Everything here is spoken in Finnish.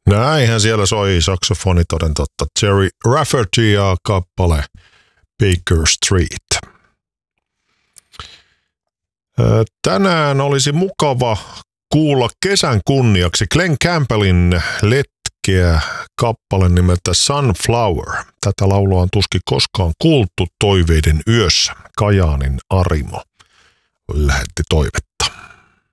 Näinhän siellä soi saksofoni toden totta. Jerry Rafferty ja kappale Baker Street. Tänään olisi mukava kuulla kesän kunniaksi Glen Campbellin letkeä kappale nimeltä Sunflower. Tätä laulua on tuskin koskaan kuultu Toiveiden yössä. Kajaanin Arimo lähetti toivet.